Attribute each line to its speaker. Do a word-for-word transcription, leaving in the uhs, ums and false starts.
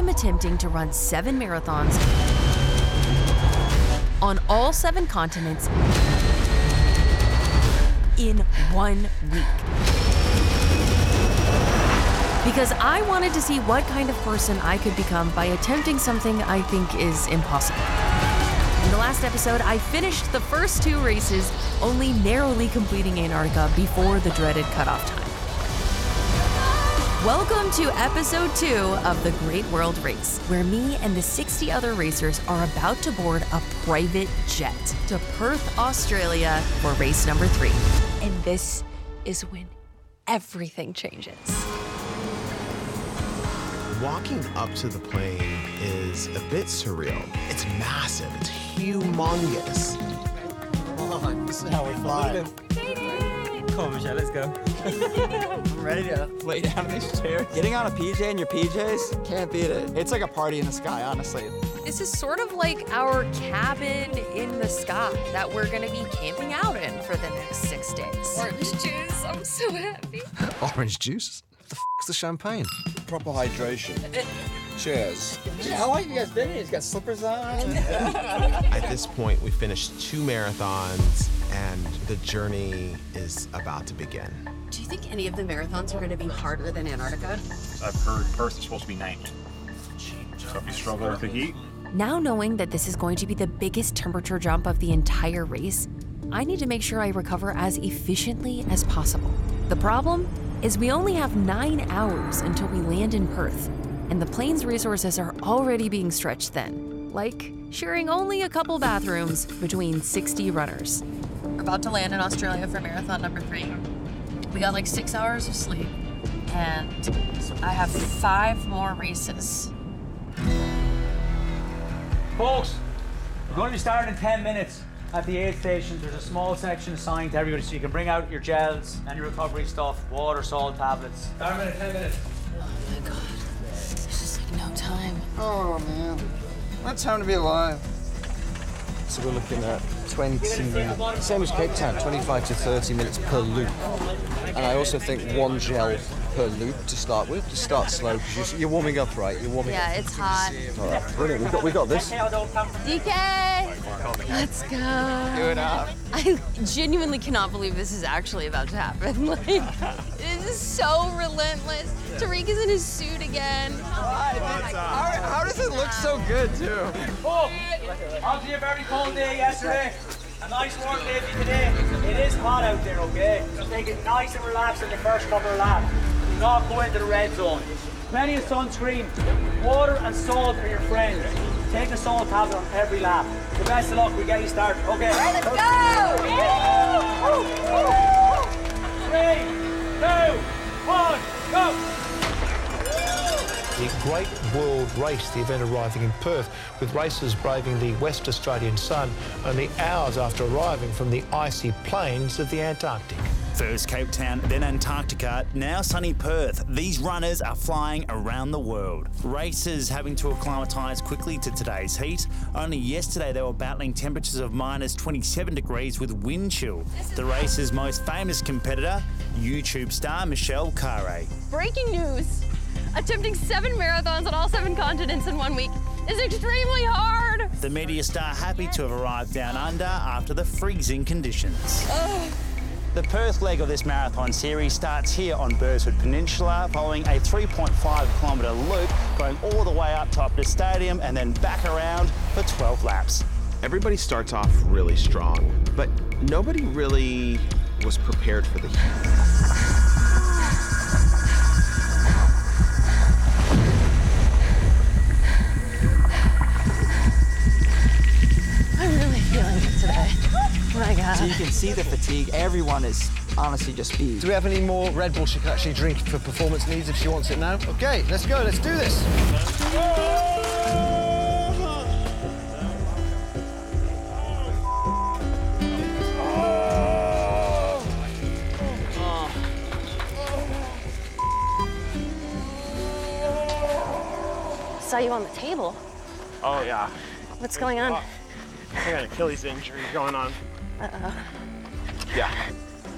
Speaker 1: attempting to run seven marathons on all seven continents in one week. Because I wanted to see what kind of person I could become by attempting something I think is impossible. In the last episode, I finished the first two races, only narrowly completing Antarctica before the dreaded cutoff time. Welcome to episode two of the Great World Race, where me and the sixty other racers are about to board a private jet to Perth, Australia for race number three. And this is when everything changes.
Speaker 2: Walking up to the plane is a bit surreal. It's massive, it's humongous.
Speaker 3: Hold on, this is how we fly. Come on, Michelle, let's go. I'm ready to lay down in this chair. Getting on a P J in your P Js, can't beat it. It's like a party in the sky, honestly.
Speaker 1: This is sort of like our cabin in the sky that we're gonna be camping out in for the next six days. Orange juice, I'm so happy.
Speaker 2: Orange juice? What the f***'s the champagne?
Speaker 4: Proper hydration. Cheers.
Speaker 3: Yeah, how long have you guys been here? He's got slippers on.
Speaker 2: At this point, we finished two marathons, and the journey is about to begin.
Speaker 5: Do you think any of the marathons are going to be harder than Antarctica?
Speaker 6: I've heard Perth is supposed to be ninety. So if you struggle with the heat.
Speaker 1: Now knowing that this is going to be the biggest temperature jump of the entire race, I need to make sure I recover as efficiently as possible. The problem is we only have nine hours until we land in Perth, and the plane's resources are already being stretched thin, like sharing only a couple bathrooms between sixty runners.
Speaker 5: We're about to land in Australia for marathon number three. We got like six hours of sleep, and I have five more races.
Speaker 7: Folks, we're going to be starting in ten minutes at the aid station. There's a small section assigned to everybody so you can bring out your gels and your recovery stuff, water, salt, tablets. Starting in ten minutes.
Speaker 5: Oh my God, there's just like no time.
Speaker 3: Oh man, what time to be alive?
Speaker 4: So we're looking at twenty, same as Cape Town, twenty-five to thirty minutes per loop. And I also think one gel per loop to start with. Just start slow, because you're, you're warming up, right? You're warming
Speaker 1: Yeah,
Speaker 4: up.
Speaker 1: it's hot.
Speaker 4: All right, brilliant. We've got, we got this.
Speaker 1: D K! Let's go.
Speaker 3: Do it up.
Speaker 1: I genuinely cannot believe this is actually about to happen. Like, this is so relentless. Tariq is in his suit again.
Speaker 3: How, how does it look so good, too?
Speaker 7: Oh, obviously a very cold day yesterday. A nice warm day for today. It is hot out there, okay? Just take it nice and relaxed in the first couple of laps. Do not go into the red zone. Plenty of sunscreen. Water and salt are your friends. Take the salt tablet on every lap. The best of luck, we get you started. Okay.
Speaker 1: Let's go!
Speaker 7: Three, two, one, go!
Speaker 8: The Great World Race, the event arriving in Perth, with racers braving the West Australian sun only hours after arriving from the icy plains of the Antarctic.
Speaker 9: First Cape Town, then Antarctica, now sunny Perth. These runners are flying around the world. Racers having to acclimatise quickly to today's heat. Only yesterday they were battling temperatures of minus twenty-seven degrees with wind chill. The race's most famous competitor, YouTube star Michelle Khare.
Speaker 10: Breaking news! Attempting seven marathons on all seven continents in one week is extremely hard!
Speaker 9: The media star happy to have arrived down under after the freezing conditions.
Speaker 10: Ugh.
Speaker 9: The Perth leg of this marathon series starts here on Burswood Peninsula, following a three point five kilometre loop, going all the way up top the stadium and then back around for twelve laps.
Speaker 2: Everybody starts off really strong, but nobody really was prepared for the heat.
Speaker 10: I'm really feeling it today. Oh my God.
Speaker 3: So you can see the fatigue. Everyone is honestly just beat.
Speaker 4: Do we have any more Red Bull she can actually drink for performance needs if she wants it now? Okay, let's go, let's do this.
Speaker 10: Saw you on the table.
Speaker 11: Oh, yeah.
Speaker 10: What's going on?
Speaker 11: I got an Achilles injury going on.
Speaker 10: Uh-oh.
Speaker 11: Yeah.